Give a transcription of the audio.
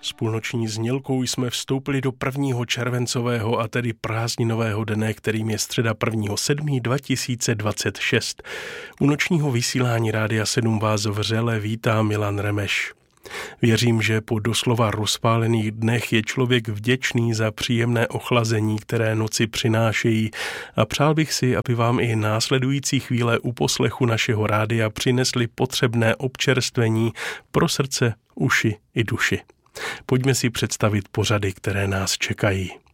S půlnoční znělkou jsme vstoupili do 1. červencového a tedy prázdninového dne, kterým je středa 1.7.2026. U nočního vysílání Rádia 7 vás vřele vítá Milan Remeš. Věřím, že po doslova rozpálených dnech je člověk vděčný za příjemné ochlazení, které noci přinášejí, a přál bych si, aby vám i následující chvíle u poslechu našeho rádia přinesly potřebné občerstvení pro srdce, uši i duši. Pojďme si představit pořady, které nás čekají.